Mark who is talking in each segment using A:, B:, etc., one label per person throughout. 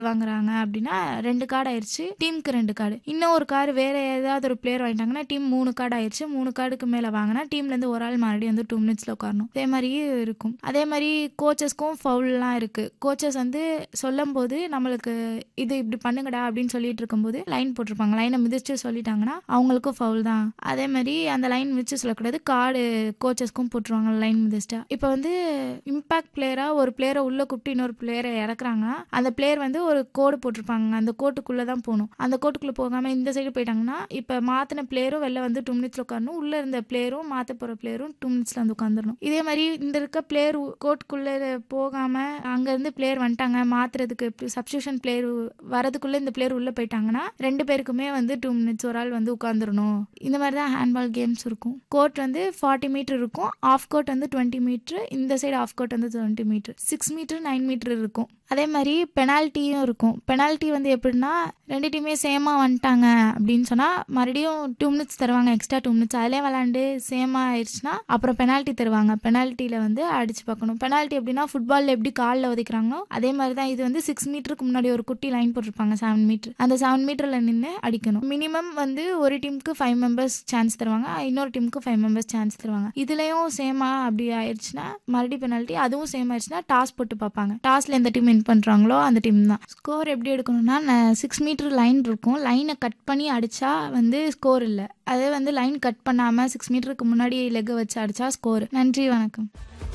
A: வாங்குறாங்க அப்படின்னா 2 கார்டு ஆயிடுச்சு, டீமுக்கு 2 கார்டு. இன்னும் ஒரு கார்டு வேற ஏதாவது ஒரு பிளேயர் வாங்கிட்டாங்கன்னா டீம் 3 கார்டு ஆயிடுச்சு. 3 கார்டுக்கு மேல வாங்கினா டீம்ல இருந்து ஒரு ஆள் மறுபடியும் வந்து 2 மினிட்ஸ்ல உட்காரணும். அதே மாதிரி இருக்கும். அதே மாதிரி கோச்சஸ்க்கும் ஃபவுல்லாம் இருக்கு. கோச்சஸ் வந்து சொல்லும் போது நம்மளுக்கு இது இப்படி பண்ணுங்கடா அப்படின்னு சொல்லிட்டு இருக்கும்போது லைன் போட்டிருப்பாங்க. லைனை மிதிச்சு சொல்லிட்டாங்கன்னா அவங்களுக்கும் ஃபவுல் தான். அதே மாதிரி அந்த லைன் மிதிச்சு சொல்லக்கூடாது, கார்டு கோச்சஸ்க்கும் போட்டுருவாங்க லைன் மிதிச்சிட்டா. இப்போ வந்து இம்பாக்ட் பிளேயரா ஒரு பிளேயரை உள்ள கூப்பிட்டு இன்னொரு பிளேயரை இறக்குறாங்கன்னா அந்த பிளேயர் வந்து ஒரு கோடு போட்டிருப்பாங்க. அந்த கோட்டுக்குள்ள தான் போகணும். அந்த கோட்டுக்குள்ள போகாம இந்த சைடு போயிட்டாங்கன்னா இப்ப மாத்தின பிளேயரும் வெளில வந்து 2 மினிட்ஸ்ல உட்காரணும். உள்ள இருந்த பிளேயரும் மாத்த போற பிளேயரும் 2 மினிட்ஸ்ல வந்து உட்காந்துடணும். இதே மாதிரி இந்த இருக்க பிளேயர் கோட்டுக்குள்ள போகாம அங்க இருந்து பிளேயர் வந்துட்டாங்க மாத்துறதுக்கு, சப்ஸ்டியூஷன் பிளேயர் வரதுக்குள்ள இந்த பிளேயர் உள்ள போயிட்டாங்கன்னா 2 பேருக்குமே வந்து 2 மினிட்ஸ் ஒரு ஆள் வந்து உட்காந்துடணும். இந்த மாதிரி தான் ஹேண்ட்பால் கேம்ஸ் இருக்கும். கோர்ட் வந்து 40 மீட்டர் இருக்கும். ஆஃப் கோர்ட் வந்து 20 மீட்டர், இந்த சைடு ஆஃப் கோர்ட் வந்து 20 மீட்டர், 6 மீட்டர் 9 மீட்டர் இருக்கும். அதே மாதிரி பெனால்ட்டியும் இருக்கும். பெனால்ட்டி வந்து எப்படின்னா 2 டீமே சேமா வந்துட்டாங்க அப்படின்னு சொன்னா மறுபடியும் 2 மினிட்ஸ் தருவாங்க, எக்ஸ்ட்ரா 2 மினிட்ஸ். அதிலே விளாண்டு சேமா ஆயிடுச்சுன்னா அப்புறம் பெனால்ட்டி தருவாங்க. பெனால்ட்டியில வந்து அடிச்சு பார்க்கணும். பெனால்ட்டி எப்படின்னா ஃபுட்பால்ல எப்படி காலில் உதைக்கிறாங்களோ அதே மாதிரி தான். இது வந்து 6 மீட்டருக்கு முன்னாடி ஒரு குட்டி லைன் போட்டிருப்பாங்க 7 மீட்டர். அந்த 7 மீட்டர்ல நின்று அடிக்கணும். மினிமம் வந்து ஒரு டீமுக்கு 5 மெம்பர்ஸ் சான்ஸ் தருவாங்க, இன்னொரு டீமுக்கு 5 மெம்பர்ஸ் சான்ஸ் தருவாங்க. இதுலயும் சேமா அப்படி ஆயிடுச்சுன்னா மறுபடியும் பெனால்ட்டி. அதுவும் சேம் ஆயிடுச்சுன்னா டாஸ் போட்டு பார்ப்பாங்க. டாஸ்ல எந்த டீம் வின் பண்றாங்களோ அந்த டீம் தான். ஸ்கோர் எப்படி எடுக்கணும்னா 6 மீட்டர் லைன் இருக்கும். லைனை கட் பண்ணி அடிச்சா வந்து ஸ்கோர் இல்லை. அதே வந்து லைன் கட் பண்ணாம 6 மீட்டருக்கு முன்னாடி லெக் வச்சு அடிச்சா ஸ்கோர். நன்றி, வணக்கம்.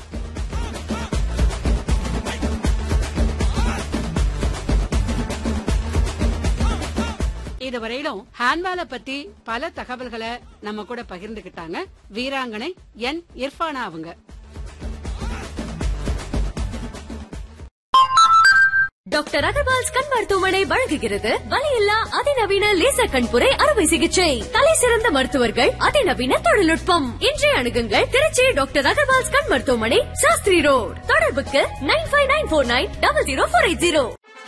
B: இதுவரையிலும் ஹேண்ட்பால பத்தி பல தகவல்களை நம்ம கூட பகிர்ந்துகிட்டாங்க வீராங்கனை என் இர்ஃபானா அவங்க.
C: டாக்டர் அகர்வால்ஸ் கண் மருத்துவமனை வழங்குகிறது வலியில்லா அதிநவீன லேசர் கண்புரை அறுவை சிகிச்சை. தலை சிறந்த மருத்துவர்கள், அதிநவீன தொழில்நுட்பம். இன்றைய அணுகுங்கள் திருச்சி டாக்டர் அகர்வால்ஸ் கண் மருத்துவமனை, சாஸ்திரி ரோட். தொடர்புக்கு 9594900480.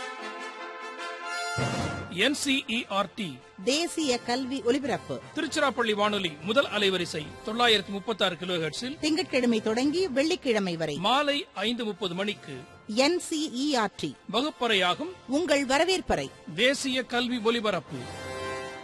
D: NCERT
E: தேசிய கல்வி ஒலிபரப்பு
D: திருச்சிராப்பள்ளி வானொலி முதல் அலைவரிசை 936 கிலோஹெர்ட்ஸில்
E: திங்கட்கிழமை தொடங்கி வெள்ளிக்கிழமை வரை
D: மாலை 5:30 மணிக்கு
E: NCERT
D: வகுப்பறையாகும்
E: உங்கள் வரவேற்பறை.
D: தேசிய கல்வி ஒலிபரப்பு.